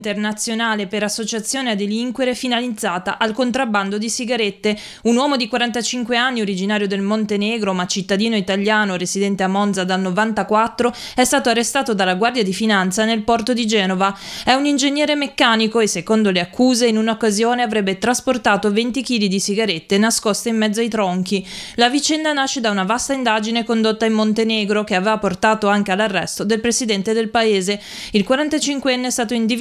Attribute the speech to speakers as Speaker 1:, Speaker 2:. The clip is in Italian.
Speaker 1: internazionale per associazione a delinquere finalizzata al contrabbando di sigarette. Un uomo di 45 anni, originario del Montenegro ma cittadino italiano residente a Monza dal 94, è stato arrestato dalla Guardia di Finanza nel porto di Genova. È un ingegnere meccanico e, secondo le accuse, in un'occasione avrebbe trasportato 20 kg di sigarette nascoste in mezzo ai tronchi. La vicenda nasce da una vasta indagine condotta in Montenegro che aveva portato anche all'arresto del presidente del paese. Il 45enne è stato individuato